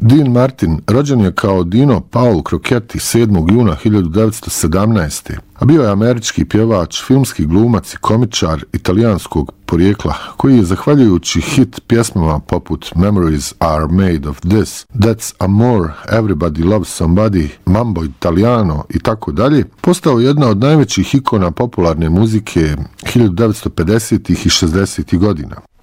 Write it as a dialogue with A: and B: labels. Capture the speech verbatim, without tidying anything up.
A: Dean Martin rođen je kao Dino Paul Crocetti sedmog juna hiljadu devetsto sedamnaeste. a bio je američki pjevač, filmski glumac i komičar italijanskog porijekla, koji je zahvaljujući hit pjesmama poput Memories Are Made of This, That's Amore, Everybody Loves Somebody, Mambo Italiano i tako dalje, postao jedna od najvećih ikona popularne muzike hiljadu devetsto pedesetih i šezdesetih godina.